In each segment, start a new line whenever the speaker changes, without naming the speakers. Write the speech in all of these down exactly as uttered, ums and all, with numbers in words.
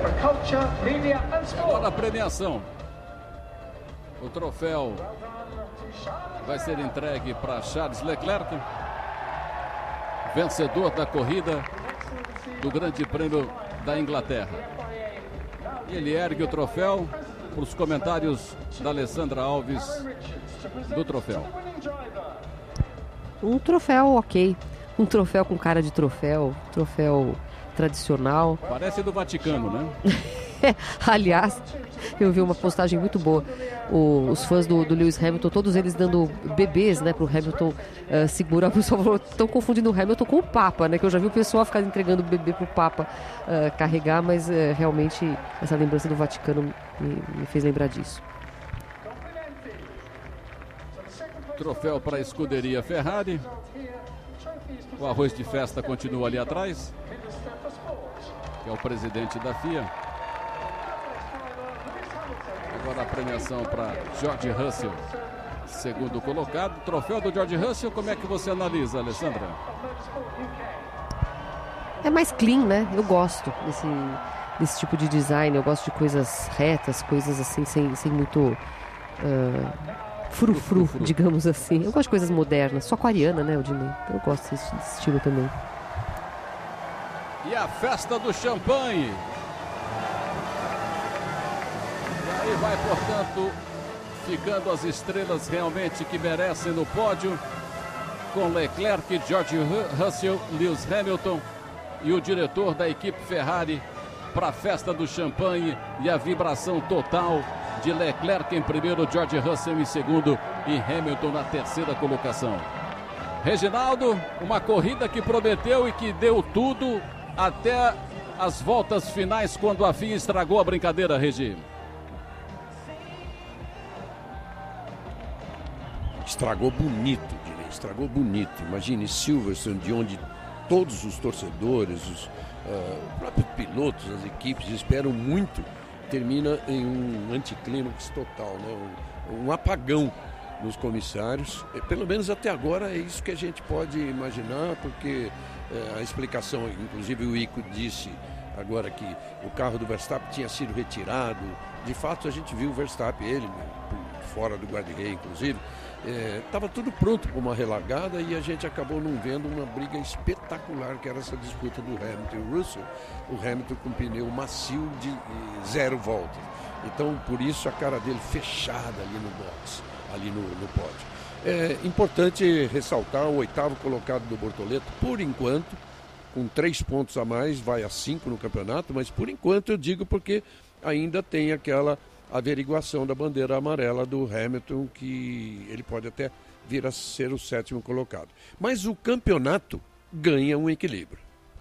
Agora a premiação. O troféu vai ser entregue para Charles Leclerc, vencedor da corrida do Grande Prêmio da Inglaterra. E ele ergue o troféu para os comentários da Alessandra Alves do troféu.
Um troféu ok, um troféu com cara de troféu, troféu tradicional.
Parece do Vaticano, né?
Aliás, eu vi uma postagem muito boa. O, os fãs do, do Lewis Hamilton, todos eles dando bebês, né, pro Hamilton uh, segurar. O pessoal falou, estão confundindo o Hamilton com o Papa, né? Que eu já vi o pessoal ficar entregando bebê pro Papa uh, carregar, mas uh, realmente essa lembrança do Vaticano me, me fez lembrar disso.
Troféu para a escuderia Ferrari. O arroz de festa continua ali atrás, que é o presidente da F I A. Agora a premiação para George Russell, segundo colocado. Troféu do George Russell, como é que você analisa, Alessandra?
É mais clean, né? Eu gosto desse, desse tipo de design. Eu gosto de coisas retas, coisas assim, sem, sem muito uh, frufru, digamos assim. Eu gosto de coisas modernas. Sou aquariana, né, Odinei? Então eu gosto desse, desse estilo também.
E a festa do champanhe. E aí vai, portanto, ficando as estrelas realmente que merecem no pódio, com Leclerc, George Russell, Lewis Hamilton e o diretor da equipe Ferrari para a festa do champanhe e a vibração total de Leclerc em primeiro, George Russell em segundo e Hamilton na terceira colocação. Reginaldo, uma corrida que prometeu e que deu tudo até as voltas finais, quando a F I A estragou a brincadeira, Regi.
Estragou bonito, Dinei, estragou bonito. Imagine Silverstone, de onde todos os torcedores, os uh, próprios pilotos, as equipes esperam muito, termina em um anticlímax total, né? um, um apagão nos comissários. Pelo menos até agora é isso que a gente pode imaginar, porque uh, a explicação, inclusive o Ico disse agora que o carro do Verstappen tinha sido retirado. De fato, a gente viu o Verstappen, ele fora do guarda-reio, inclusive, estava é, tudo pronto para uma relargada e a gente acabou não vendo uma briga espetacular, que era essa disputa do Hamilton e Russell. O Hamilton com pneu macio de, de zero voltas. Então, por isso, a cara dele fechada ali no box, ali no, no pódio. É importante ressaltar o oitavo colocado do Bortoleto, por enquanto, com três pontos a mais, vai a cinco no campeonato, mas por enquanto eu digo porque ainda tem aquela averiguação da bandeira amarela do Hamilton, que ele pode até vir a ser o sétimo colocado. Mas o campeonato ganha um equilíbrio.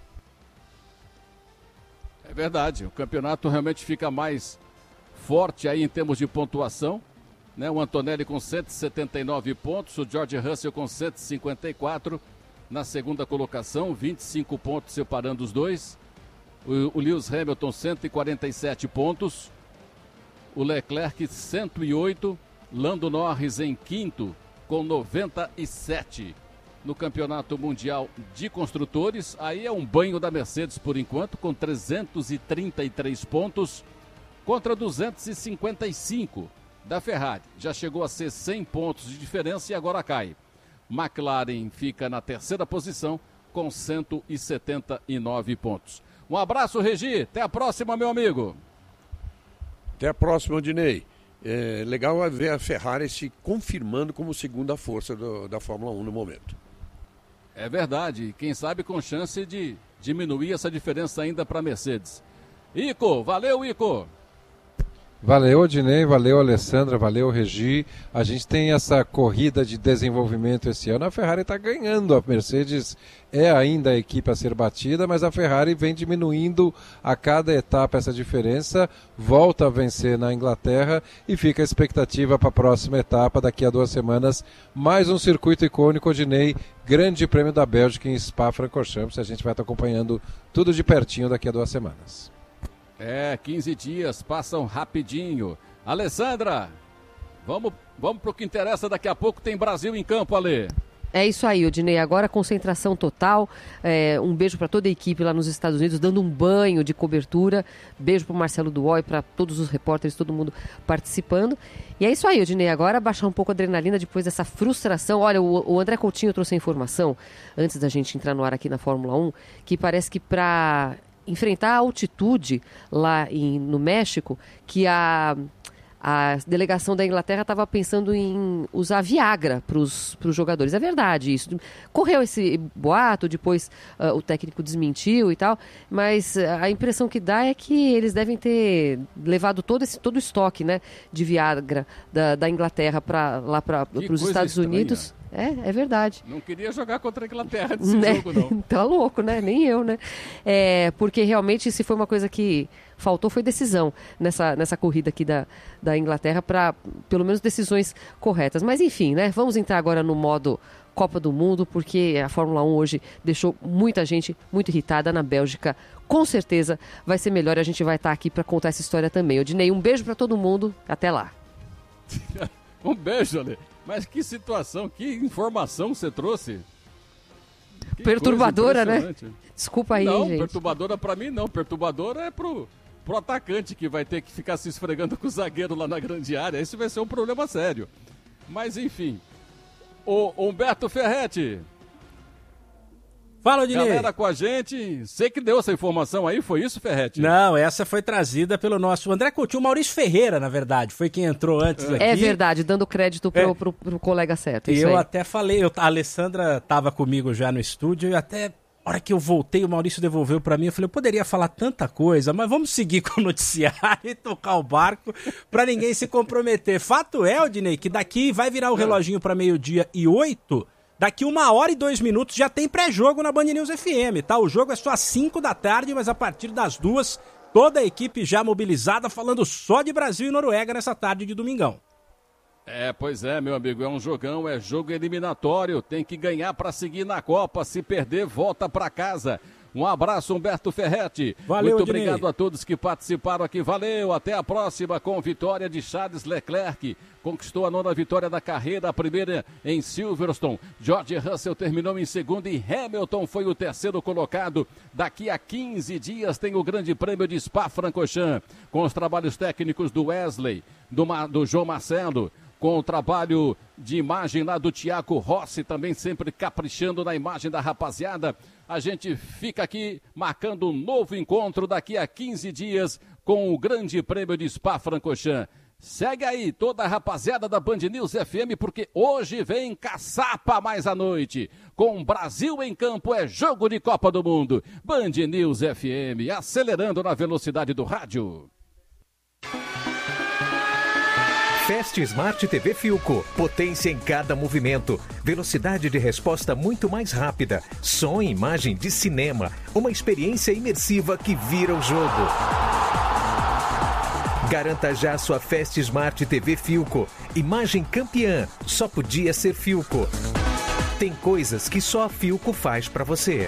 É verdade, o campeonato realmente fica mais forte aí em termos de pontuação, né? O Antonelli com cento e setenta e nove pontos, o George Russell com cento e cinquenta e quatro na segunda colocação, vinte e cinco pontos separando os dois. O, o Lewis Hamilton cento e quarenta e sete pontos. O Leclerc cento e oito, Lando Norris em quinto com noventa e sete. No Campeonato Mundial de Construtores, aí é um banho da Mercedes por enquanto, com trezentos e trinta e três pontos contra duzentos e cinquenta e cinco da Ferrari. Já chegou a ser cem pontos de diferença e agora cai. McLaren fica na terceira posição com cento e setenta e nove pontos. Um abraço, Regi, até a próxima, meu amigo.
Até a próxima, Odinei. É legal ver a Ferrari se confirmando como segunda força do, da Fórmula um no momento.
É verdade. Quem sabe com chance de diminuir essa diferença ainda para a Mercedes. Ico, valeu, Ico.
Valeu, Odinei, valeu, Alessandra, valeu, Regi. A gente tem essa corrida de desenvolvimento esse ano. A Ferrari está ganhando, a Mercedes é ainda a equipe a ser batida, mas a Ferrari vem diminuindo a cada etapa essa diferença, volta a vencer na Inglaterra e fica a expectativa para a próxima etapa, daqui a duas semanas, mais um circuito icônico, Odinei, Grande Prêmio da Bélgica em Spa-Francorchamps. A gente vai estar acompanhando tudo de pertinho daqui a duas semanas.
É, quinze dias passam rapidinho. Alessandra, vamos, vamos para o que interessa, daqui a pouco tem Brasil em campo, Ale.
É isso aí, Odinei. Agora concentração total. É, um beijo para toda a equipe lá nos Estados Unidos, dando um banho de cobertura. Beijo para o Marcelo Duói, para todos os repórteres, todo mundo participando. E é isso aí, Odinei. Agora baixar um pouco a adrenalina depois dessa frustração. Olha, o, o André Coutinho trouxe a informação, antes da gente entrar no ar aqui na Fórmula um, que parece que para enfrentar a altitude lá em, no México, que a... A delegação da Inglaterra estava pensando em usar Viagra para os jogadores. É verdade isso. Correu esse boato, depois uh, o técnico desmentiu e tal, mas a impressão que dá é que eles devem ter levado todo, esse, todo o estoque, né, de Viagra da, da Inglaterra para lá para os Estados estranha. Unidos. É, é verdade.
Não queria jogar contra a Inglaterra nesse
né?
jogo, não.
Tá louco, né? Nem eu, né? É, porque realmente se foi uma coisa que faltou, foi decisão nessa, nessa corrida aqui da, da Inglaterra para, pelo menos, decisões corretas. Mas enfim, né? Vamos entrar agora no modo Copa do Mundo, porque a Fórmula um hoje deixou muita gente muito irritada. Na Bélgica, com certeza vai ser melhor e a gente vai estar aqui para contar essa história também. Odinei, um beijo para todo mundo. Até lá.
Um beijo, Ale. Mas que situação, que informação você trouxe. Que
perturbadora, né? Desculpa aí,
não,
gente.
Não, perturbadora pra mim não. Perturbadora é pro, pro atacante que vai ter que ficar se esfregando com o zagueiro lá na grande área. Esse vai ser um problema sério. Mas enfim. O Humberto Ferretti.
Fala, Odinei.
Galera com a gente. Você que deu essa informação aí, foi isso, Ferretti?
Não, essa foi trazida pelo nosso André Coutinho, Maurício Ferreira, na verdade, foi quem entrou antes
é.
aqui.
É verdade, dando crédito pro, é. pro, pro colega certo.
E
isso
eu
aí.
até falei, eu, a Alessandra estava comigo já no estúdio e até a hora que eu voltei, o Maurício devolveu para mim, eu falei, eu poderia falar tanta coisa, mas vamos seguir com o noticiário e tocar o barco para ninguém se comprometer. Fato é, Odinei, que daqui vai virar o reloginho para meio-dia e oito. Daqui uma hora e dois minutos já tem pré-jogo na Band News F M, tá? O jogo é só às cinco da tarde, mas a partir das duas, toda a equipe já mobilizada, falando só de Brasil e Noruega nessa tarde de domingão.
É, pois é, meu amigo, é um jogão, é jogo eliminatório, tem que ganhar para seguir na Copa, se perder, volta para casa. Um abraço, Humberto Ferretti.
Valeu,
muito
Odinei.
obrigado a todos que participaram aqui. Valeu, até a próxima com vitória de Charles Leclerc. Conquistou a nona vitória da carreira, a primeira em Silverstone. George Russell terminou em segundo e Hamilton foi o terceiro colocado. Daqui a quinze dias tem o Grande Prêmio de Spa-Francorchamps, com os trabalhos técnicos do Wesley, do, do João Marcelo, com o trabalho de imagem lá do Thiago Rossi, também sempre caprichando na imagem da rapaziada. A gente fica aqui marcando um novo encontro daqui a quinze dias com o Grande Prêmio de Spa-Francorchamps. Segue aí toda a rapaziada da Band News F M, porque hoje vem caçapa mais à noite. Com Brasil em campo é jogo de Copa do Mundo. Band News F M, acelerando na velocidade do rádio.
Fast Smart T V Philco, potência em cada movimento, velocidade de resposta muito mais rápida, som e imagem de cinema, uma experiência imersiva que vira o jogo. Garanta já sua Fast Smart T V Philco, imagem campeã, só podia ser Philco. Tem coisas que só a Philco faz para você.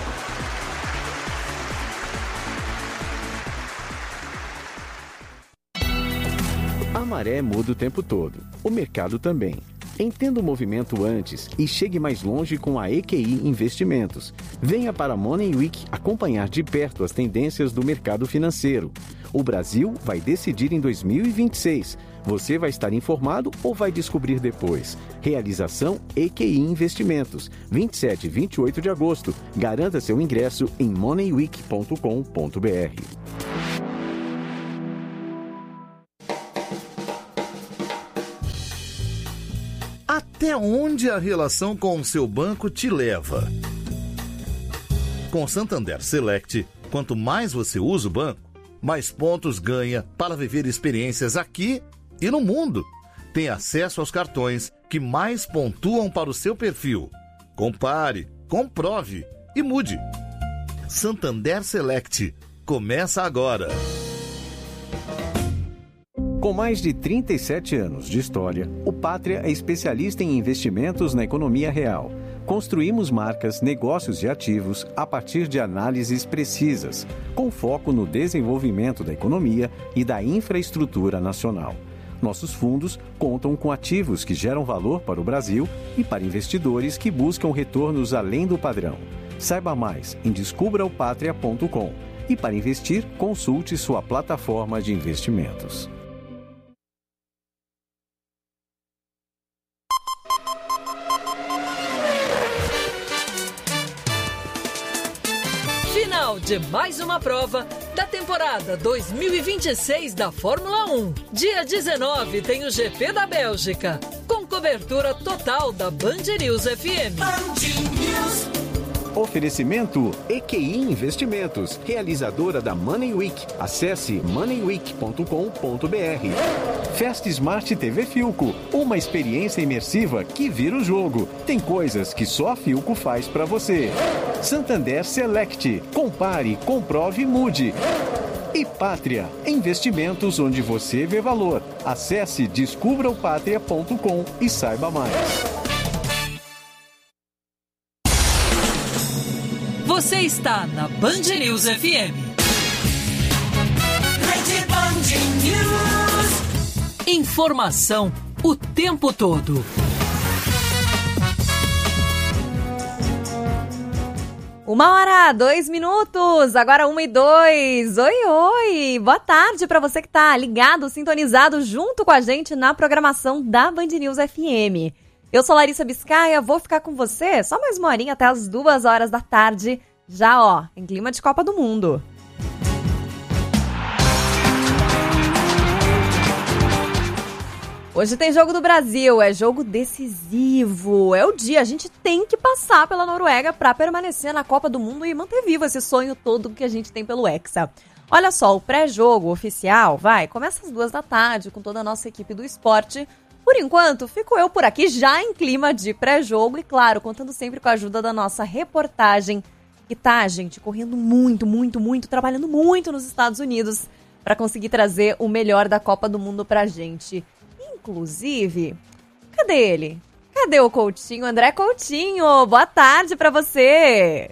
A maré muda o tempo todo, o mercado também. Entenda o movimento antes e chegue mais longe com a E Q I Investimentos. Venha para a Money Week acompanhar de perto as tendências do mercado financeiro. O Brasil vai decidir em dois mil e vinte e seis. Você vai estar informado ou vai descobrir depois? Realização E Q I Investimentos, vinte e sete e vinte e oito de agosto. Garanta seu ingresso em money week ponto com ponto b r.
Até onde a relação com o seu banco te leva? Com Santander Select, quanto mais você usa o banco, mais pontos ganha para viver experiências aqui e no mundo. Tem acesso aos cartões que mais pontuam para o seu perfil. Compare, comprove e mude. Santander Select. Começa agora.
Com mais de trinta e sete anos de história, o Pátria é especialista em investimentos na economia real. Construímos marcas, negócios e ativos a partir de análises precisas, com foco no desenvolvimento da economia e da infraestrutura nacional. Nossos fundos contam com ativos que geram valor para o Brasil e para investidores que buscam retornos além do padrão. Saiba mais em descubra o pátria ponto com. E para investir, consulte sua plataforma de investimentos.
Final de mais uma prova da temporada dois mil e vinte e seis da Fórmula um. Dia dezenove tem o G P da Bélgica, com cobertura total da Band News F M. Band News.
Oferecimento E Q I Investimentos, realizadora da Money Week. Acesse money week ponto com ponto b r. Fast Smart T V Filco, uma experiência imersiva que vira o jogo. Tem coisas que só a Filco faz para você. Santander Select, compare, comprove, mude. E Pátria, investimentos onde você vê valor. Acesse descubra o pátria ponto com e saiba mais.
Você está na Band News F M. Rede Band News. Informação o tempo todo.
Uma hora, dois minutos, agora uma e dois. Oi, oi, boa tarde para você que tá ligado, sintonizado junto com a gente na programação da Band News F M. Eu sou Larissa Biscaia, vou ficar com você só mais uma horinha até as duas horas da tarde, já ó, em clima de Copa do Mundo. Hoje tem jogo do Brasil, é jogo decisivo, é o dia, a gente tem que passar pela Noruega para permanecer na Copa do Mundo e manter vivo esse sonho todo que a gente tem pelo Hexa. Olha só, o pré-jogo oficial, vai, começa às duas da tarde com toda a nossa equipe do esporte. Por enquanto, fico eu por aqui já em clima de pré-jogo e, claro, contando sempre com a ajuda da nossa reportagem, que tá, gente, correndo muito, muito, muito, trabalhando muito nos Estados Unidos para conseguir trazer o melhor da Copa do Mundo pra gente. Inclusive, cadê ele? Cadê o Coutinho? André Coutinho, boa tarde pra você!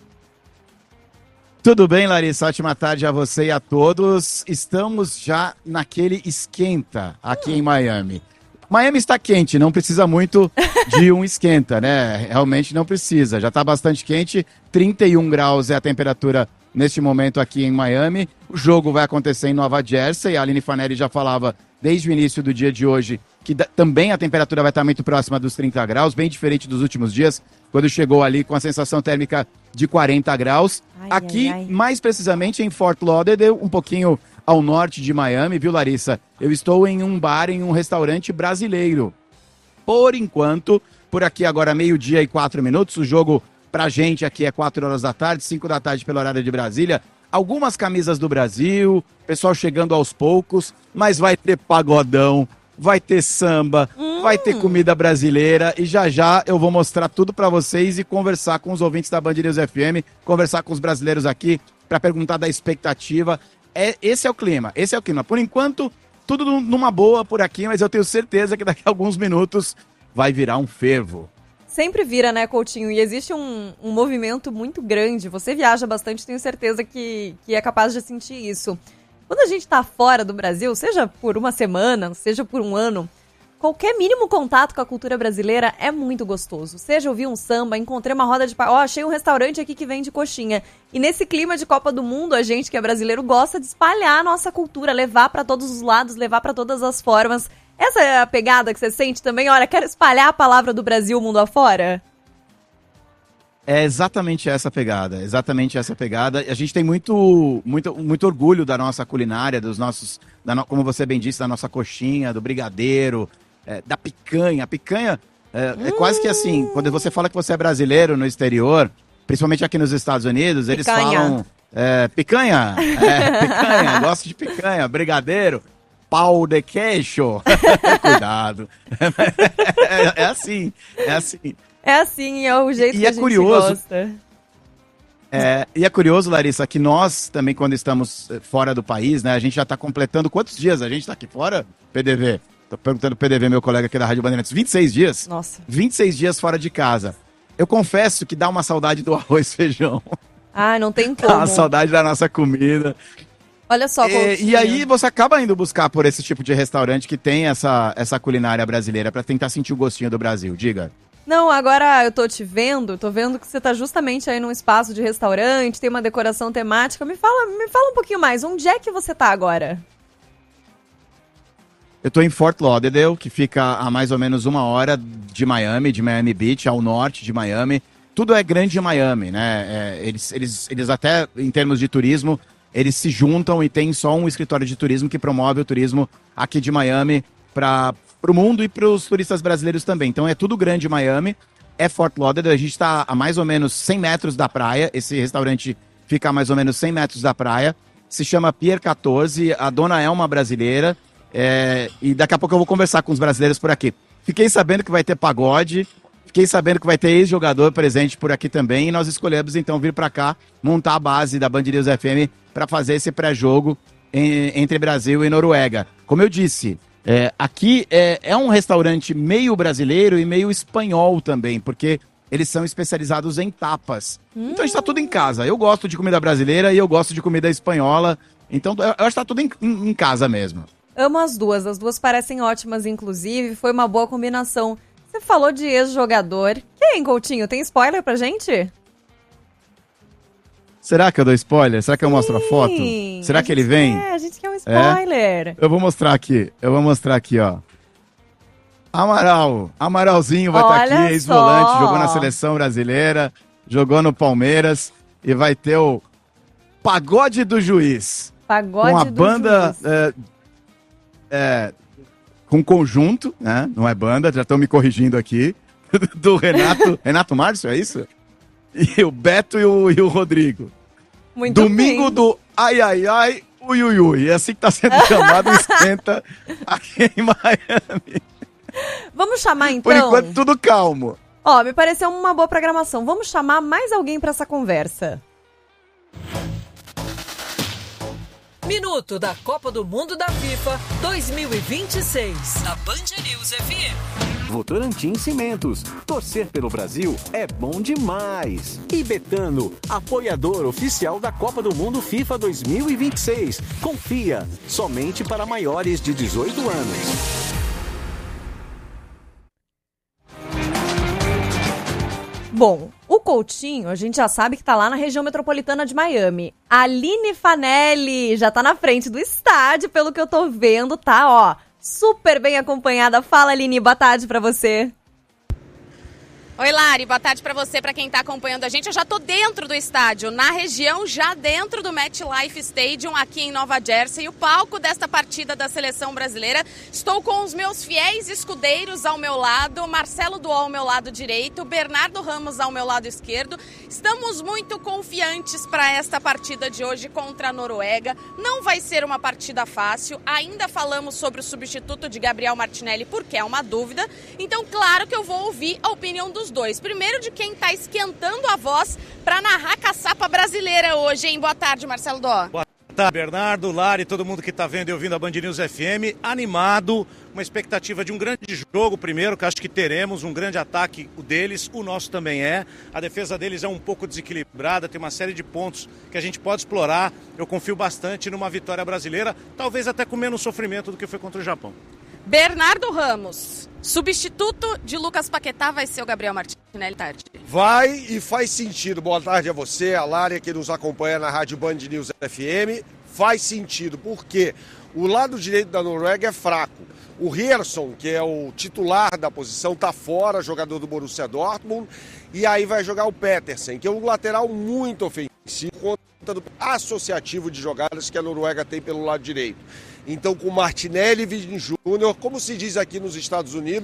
Tudo bem, Larissa? Ótima tarde a você e a todos. Estamos já naquele esquenta aqui em Miami. Miami está quente, não precisa muito de um esquenta, né? Realmente não precisa, já está bastante quente. trinta e um graus é a temperatura neste momento aqui em Miami. O jogo vai acontecer em Nova Jersey. A Aline Fanelli já falava desde o início do dia de hoje que da, também a temperatura vai estar muito próxima dos trinta graus, bem diferente dos últimos dias, quando chegou ali com a sensação térmica de quarenta graus. Ai, aqui, ai, ai. mais precisamente em Fort Lauderdale, um pouquinho ao norte de Miami, viu, Larissa? Eu estou em um bar, em um restaurante brasileiro. Por enquanto, por aqui agora meio-dia e quatro minutos, o jogo pra gente aqui é quatro horas da tarde, cinco da tarde pelo horário de Brasília. Algumas camisas do Brasil, pessoal chegando aos poucos, mas vai ter pagodão, vai ter samba, hum. vai ter comida brasileira e já já eu vou mostrar tudo pra vocês e conversar com os ouvintes da Band News F M, conversar com os brasileiros aqui pra perguntar da expectativa. É, esse é o clima, esse é o clima. Por enquanto, tudo numa boa por aqui, mas eu tenho certeza que daqui a alguns minutos vai virar um fervo.
Sempre vira, né, Coutinho? E existe um, um movimento muito grande. Você viaja bastante, tenho certeza que, que é capaz de sentir isso. Quando a gente tá fora do Brasil, seja por uma semana, seja por um ano, qualquer mínimo contato com a cultura brasileira é muito gostoso. Seja ouvir um samba, encontrei uma roda de... Ó, oh, achei um restaurante aqui que vende coxinha. E nesse clima de Copa do Mundo, a gente que é brasileiro gosta de espalhar a nossa cultura, levar para todos os lados, levar para todas as formas. Essa é a pegada que você sente também? Olha, quero espalhar a palavra do Brasil mundo afora?
É exatamente essa pegada, exatamente essa pegada. A gente tem muito, muito, muito orgulho da nossa culinária, dos nossos, da no, como você bem disse, da nossa coxinha, do brigadeiro, é, da picanha. A picanha é, hum. é quase que assim, quando você fala que você é brasileiro no exterior, principalmente aqui nos Estados Unidos, eles picanha. falam é, picanha, é, picanha, gosto de picanha, brigadeiro. Pau de queijo. Cuidado. É, é assim, é assim.
É assim, é o jeito e, que e a é gente
curioso,
gosta.
É, e é curioso, Larissa, que nós também, quando estamos fora do país, né, a gente já está completando quantos dias a gente está aqui fora, P D V? Tô perguntando pro P D V, meu colega aqui da Rádio Bandeirantes. vinte e seis dias?
Nossa.
vinte e seis dias fora de casa. Eu confesso que dá uma saudade do arroz e feijão.
Ah, não tem como.
Dá uma saudade da nossa comida.
Olha só,
e, e aí você acaba indo buscar por esse tipo de restaurante que tem essa, essa culinária brasileira para tentar sentir o gostinho do Brasil. Diga.
Não, agora eu tô te vendo, tô vendo que você tá justamente aí num espaço de restaurante, tem uma decoração temática. Me fala, me fala um pouquinho mais, onde é que você tá agora?
Eu tô em Fort Lauderdale, que fica a mais ou menos uma hora de Miami, de Miami Beach, ao norte de Miami. Tudo é grande em Miami, né? É, eles, eles, eles até, em termos de turismo, eles se juntam e tem só um escritório de turismo que promove o turismo aqui de Miami para o mundo e para os turistas brasileiros também. Então é tudo grande em Miami, é Fort Lauderdale, a gente está a mais ou menos cem metros da praia, esse restaurante fica a mais ou menos cem metros da praia, se chama Pier quatorze, a dona é uma brasileira, é, e daqui a pouco eu vou conversar com os brasileiros por aqui. Fiquei sabendo que vai ter pagode, fiquei sabendo que vai ter ex-jogador presente por aqui também, e nós escolhemos então vir para cá, montar a base da Band News F M para fazer esse pré-jogo em, entre Brasil e Noruega. Como eu disse, é, aqui é, é um restaurante meio brasileiro e meio espanhol também, porque eles são especializados em tapas. Hum. Então a gente tá tudo em casa. Eu gosto de comida brasileira e eu gosto de comida espanhola, então eu acho que tá tudo em, em, em casa mesmo.
Amo as duas, as duas parecem ótimas, inclusive, foi uma boa combinação. Você falou de ex-jogador. Quem, Coutinho? Tem spoiler pra gente?
Será que eu dou spoiler? Será que eu mostro a foto? Será a que ele vem?
É, a gente quer um spoiler.
É? Eu vou mostrar aqui, eu vou mostrar aqui, ó. Amaral, Amaralzinho vai estar tá aqui, ex-volante, jogou na seleção brasileira, jogou no Palmeiras e vai ter o Pagode do Juiz.
Pagode
com a
do
banda,
Juiz. É,
é, com conjunto, né? Não é banda, já estão me corrigindo aqui, do Renato, Renato Márcio, é isso? E o Beto e o, e o Rodrigo.
Muito
Domingo
bem.
do ai, ai, ai, ui, ui, ui. É assim que tá sendo chamado, esquenta aqui em Miami.
Vamos chamar então...
Por enquanto, tudo calmo.
Ó, me pareceu uma boa programação. Vamos chamar mais alguém pra essa conversa.
Minuto da Copa do Mundo da FIFA dois mil e vinte e seis, na Band News F M.
Votorantim Cimentos. Torcer pelo Brasil é bom demais. E Betano, apoiador oficial da Copa do Mundo FIFA dois mil e vinte e seis. Confia, somente para maiores de dezoito anos.
Bom, o Coutinho, a gente já sabe que tá lá na região metropolitana de Miami. A Aline Fanelli já tá na frente do estádio, pelo que eu tô vendo, tá, ó, super bem acompanhada. Fala, Aline, boa tarde pra você.
Oi, Lari, boa tarde para você, para quem está acompanhando a gente. Eu já estou dentro do estádio, na região, já dentro do MetLife Stadium, aqui em Nova Jersey, o palco desta partida da Seleção Brasileira. Estou com os meus fiéis escudeiros ao meu lado, Marcelo Duol ao meu lado direito, Bernardo Ramos ao meu lado esquerdo. Estamos muito confiantes para esta partida de hoje contra a Noruega. Não vai ser uma partida fácil, ainda falamos sobre o substituto de Gabriel Martinelli, porque é uma dúvida. Então, claro que eu vou ouvir a opinião dos dois. Primeiro de quem está esquentando a voz para narrar a caçapa brasileira hoje, hein? Boa tarde, Marcelo Dó.
Boa tarde, Bernardo, Lari, todo mundo que está vendo e ouvindo a Band News F M. Animado, uma expectativa de um grande jogo primeiro, que acho que teremos, um grande ataque, o deles, o nosso também é. A defesa deles é um pouco desequilibrada, tem uma série de pontos que a gente pode explorar. Eu confio bastante numa vitória brasileira, talvez até com menos sofrimento do que foi contra o Japão.
Bernardo Ramos, substituto de Lucas Paquetá vai ser o Gabriel Martinelli, tarde.
Vai e faz sentido. Boa tarde a você, a Lária, que nos acompanha na Rádio Band News F M. Faz sentido, porque o lado direito da Noruega é fraco. O Riersson, que é o titular da posição, está fora, jogador do Borussia Dortmund. E aí vai jogar o Petersen, que é um lateral muito ofensivo, conta do associativo de jogadas que a Noruega tem pelo lado direito. Então, com Martinelli e Vini Júnior, como se diz aqui nos Estados Unidos,